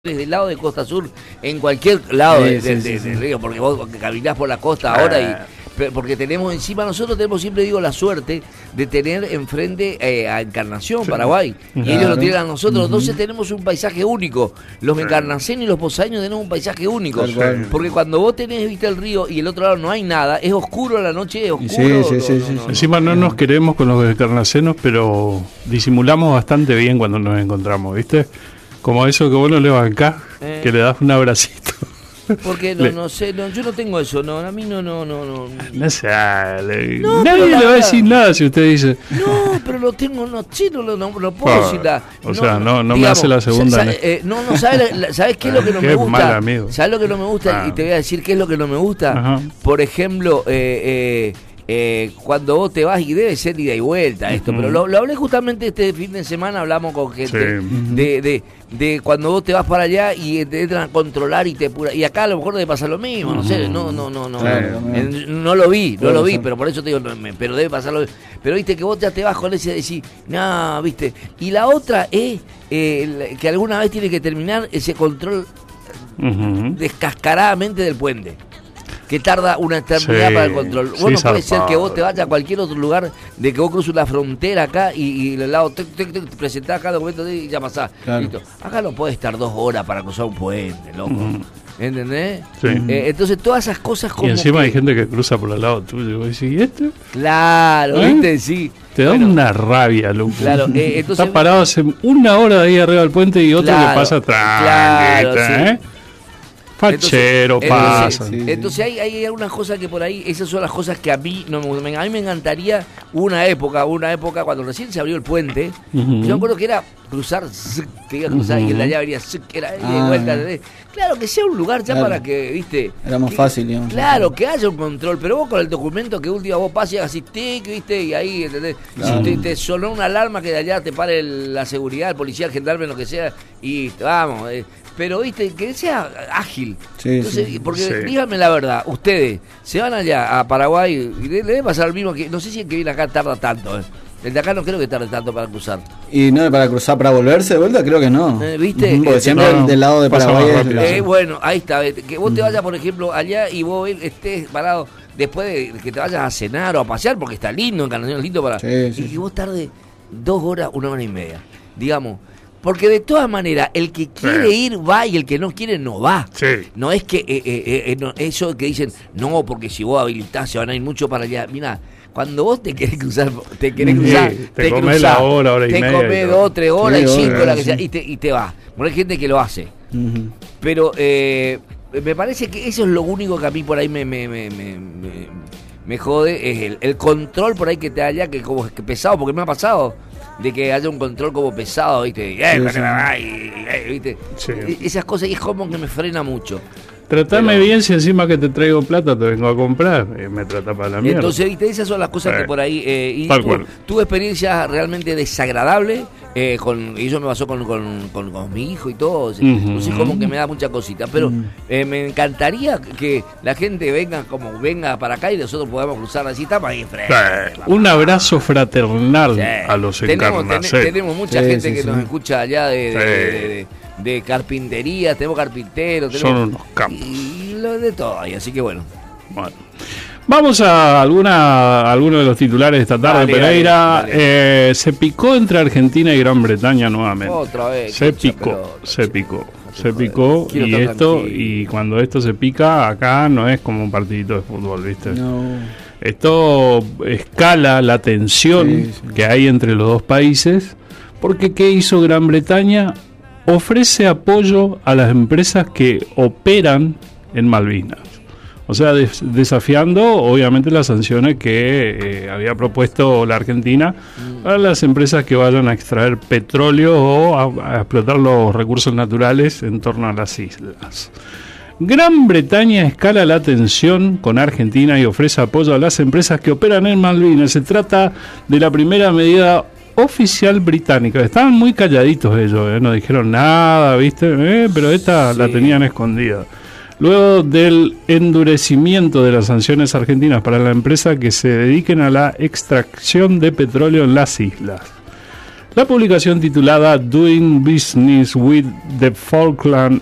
desde el lado de Costa Sur, en cualquier lado del río, porque vos caminás por la costa ahora porque nosotros tenemos, siempre digo, la suerte de tener enfrente a Encarnación, Paraguay, y ellos lo tienen a nosotros, entonces tenemos un paisaje único. Los encarnaceños y los posaños tenemos un paisaje único, porque cuando vos tenés, viste, el río y el otro lado no hay nada, es oscuro a la noche, es oscuro. Encima no nos queremos con los encarnacenos, pero disimulamos bastante bien cuando nos encontramos, ¿viste? Como eso que vos no le bancás, que le das un abracito. Porque no sé, yo no tengo eso, a mí no. No sale. Nadie le va a decir nada si usted dice. No, pero lo tengo, no puedo decir nada. O sea, no me hace la segunda. ¿Sabes qué es lo que no me gusta? Mal amigo. ¿Sabes lo que no me gusta? Y te voy a decir qué es lo que no me gusta. Ajá. Por ejemplo, cuando vos te vas, y debe ser ida y vuelta esto, pero lo hablé justamente este fin de semana, hablamos con gente de cuando vos te vas para allá y te entran a controlar y acá a lo mejor debe pasar lo mismo, no sé, no lo vi, pero por eso te digo, pero debe pasar lo mismo. Pero viste que vos ya te vas con ese de decir, no, viste, y la otra es que alguna vez tiene que terminar ese control descascaradamente del puente, que tarda una eternidad para el control. Bueno, puede ser que vos te vayas a cualquier otro lugar, de que vos cruces la frontera acá y el lado te presentás acá documentos y ya pasás. Claro. Listo. Acá no podés estar 2 horas para cruzar un puente, loco. ¿Entendés? Sí. Entonces todas esas cosas como... Y encima hay gente que cruza por el lado tuyo y vos decís, ¿y esto? Claro, ¿viste? Sí. Te da una rabia, loco. Claro, entonces... Estás parado hace 1 hora de ahí arriba del puente y otro que pasa atrás. Claro, sí. Fachero, pasa. Entonces hay algunas cosas que por ahí, esas son las cosas que a mí no me gustan. A mí me encantaría una época cuando recién se abrió el puente. Yo me acuerdo que era cruzar, y en la llave venía, era de vuelta. Claro, que sea un lugar ya para que, viste. Era más fácil, digamos. Claro, que haya un control, pero vos con el documento que última vos pases y hagas así, viste, y ahí, ¿entendés? Claro. Si te sonó una alarma, que de allá te pare la seguridad, el policía, el gendarme, lo que sea, y vamos, pero viste, que sea ágil. Entonces, porque díganme la verdad, ustedes se van allá a Paraguay y le debe pasar lo mismo, que no sé si el que viene acá tarda tanto. El de acá no creo que tarde tanto para cruzar. Y no, para cruzar, para volverse de vuelta, creo que no. ¿Viste? Porque siempre del lado de Paraguay bueno, ahí está. Que vos te vayas, por ejemplo, allá y vos estés parado después de que te vayas a cenar o a pasear, porque está lindo, Encarnación es lindo para... Y vos tardes 2 horas, 1 hora y media, digamos. Porque de todas maneras, el que quiere ir va y el que no quiere no va. No es que eso que dicen, no, porque si vos habilitás se van a ir mucho para allá. Mirá, cuando vos te querés cruzar, te comés la hora y media. Te comés 2, 3 horas y 5 horas que sea, y te vas. Porque hay gente que lo hace. Pero me parece que eso es lo único que a mí por ahí me jode, es el control por ahí que te haya, que como que pesado, porque me ha pasado de que haya un control como pesado, ¿viste? ¿Viste? Esas cosas, y es como que me frena mucho. Tratame bien, si encima que te traigo plata te vengo a comprar, me trata para la mierda. Entonces, ¿viste? Esas son las cosas que por ahí... y tu experiencia realmente desagradable, y eso me pasó con mi hijo y todo, entonces como que me da mucha cosita, pero me encantaría que la gente venga para acá y nosotros podamos cruzar así, estamos ahí frente. Un abrazo fraternal a los encarnacenos. Tenemos mucha gente que nos escucha allá de carpintería, tenemos carpinteros, son unos campos y lo de todo, y así que bueno. Vamos a alguno de los titulares de esta tarde, Pereira. Dale. Se picó entre Argentina y Gran Bretaña nuevamente. Otra vez. Se picó y cuando esto se pica, acá no es como un partidito de fútbol, ¿viste? No. Esto escala la tensión que hay entre los dos países, porque ¿qué hizo Gran Bretaña? Ofrece apoyo a las empresas que operan en Malvinas. O sea, desafiando obviamente las sanciones que había propuesto la Argentina para las empresas que vayan a extraer petróleo o a explotar los recursos naturales en torno a las islas. Gran Bretaña escala la tensión con Argentina y ofrece apoyo a las empresas que operan en Malvinas. Se trata de la primera medida oficial británica. Estaban muy calladitos ellos, no dijeron nada, ¿viste? Pero esta la tenían escondida. Luego del endurecimiento de las sanciones argentinas para la empresa que se dediquen a la extracción de petróleo en las islas. La publicación titulada Doing Business with the Falkland